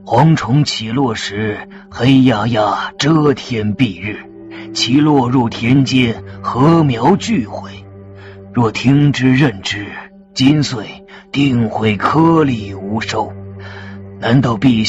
蝗虫起落时，黑压压遮天蔽日，其落入田间，禾苗俱毁。若听之任之，今岁定会颗粒无收。难道陛